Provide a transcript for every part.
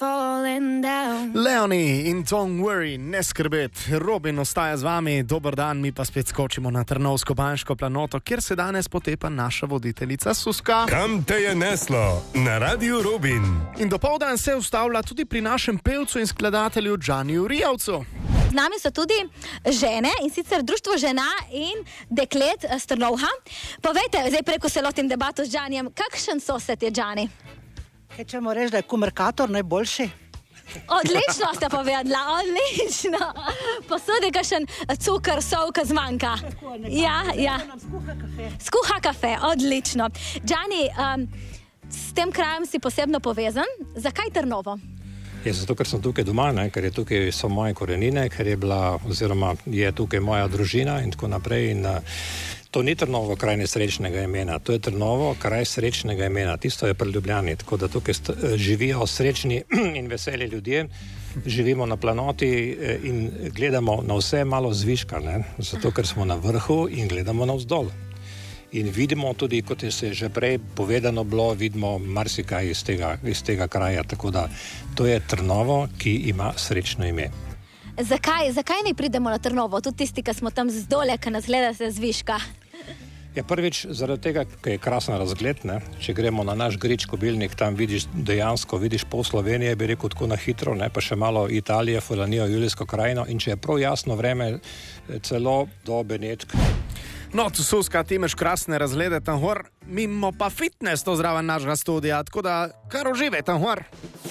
falling down. Leonie in Don't Worry, ne skrbeti. Robin ostaja z vami, dober dan, mi pa spet skočimo na Trnovsko-Banjško planoto, kjer se danes potepa naša voditeljica Suska. Kam te je neslo? Na Radiu Robin. In dopoldan se ustavlja tudi pri našem pevcu in skladatelju Džaniju Rijavcu. Z nami so tudi žene, in sicer Društvo žena in deklet s Trnovha. Povejte, zdaj preko se lotim debato z Džanijem, kakšen sosed je Džani? Kaj ćemo reći da je Kumerkator najboljši? Odlično ste povedala, odlično. Posudi kakšen cukor, sol, ki zmanjka. Ja. Skuha kafe, odlično. Džani, s tem krajem si posebno povezan. Zakaj Trnovo? Zato, ker sem tukaj doma, ker je tukaj so moje korenine, ker je bila, oziroma je tukaj moja družina in tako naprej. In to ni Trnovo kraj nesrečnega imena, to je Trnovo kraj srečnega imena. Tisto je pri Ljubljani, tako da tukaj živijo srečni in veseli ljudje. Živimo na planoti in gledamo na vse malo zviška, zato ker smo na vrhu in gledamo navzdol. In vidimo tudi, kot je se že prej povedano bilo, vidimo marsikaj iz tega kraja, tako da to je Trnovo, ki ima srečno ime. Zakaj ne pridemo na Trnovo, tudi tisti, ki smo tam zdole, ki nas gledate zviška? Ja, prvič zaradi tega, ker je krasen razgled, če gremo na naš Grič kobilnik, tam dejansko vidiš pol Slovenije, bi rekel tako na hitro, pa še malo Italije, Furlanijo, Julijsko krajino, in če je prav jasno vreme, celo do Benetk. No, tu Suska, ti imaš krasne razglede tam gor, mimo pa fitness to zraven našega studija, tako da kar uživaj tam gor.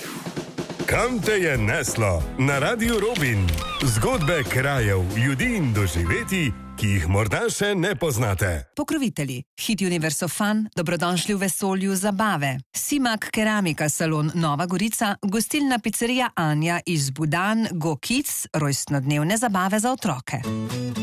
Kam te je neslo? Na Radiu Robin. Zgodbe krajev, ljudi in doživeti, ki jih morda še ne poznate. Pokrovitelji: Hit Universofan, dobrodošli v vesolju zabave, Simak Keramika salon Nova Gorica, gostilna pizzerija Anja iz Budan, Go Kids, rojstnodnevne zabave za otroke.